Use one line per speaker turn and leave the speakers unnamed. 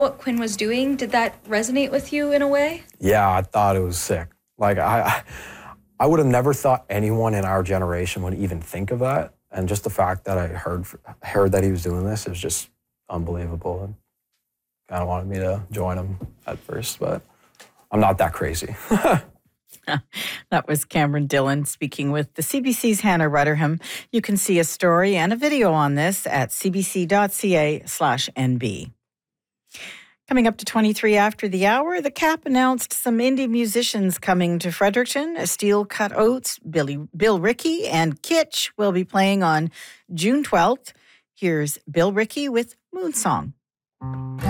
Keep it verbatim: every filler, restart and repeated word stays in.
what Quinn was doing, did that resonate with you in a way?
Yeah, I thought it was sick. Like, I, I would have never thought anyone in our generation would even think of that. And just the fact that I heard heard that he was doing this is just unbelievable. And kind of wanted me to join him at first, but I'm not that crazy.
That was Cameron Dillon speaking with the C B C's Hannah Rutterham. You can see a story and a video on this at cbc.ca slash NB. Coming up to twenty-three after the hour, the Cap announced some indie musicians coming to Fredericton. Steel Cut Oats, Billy, Bill Rickey, and Kitsch will be playing on June twelfth. Here's Bill Rickey with Moonsong.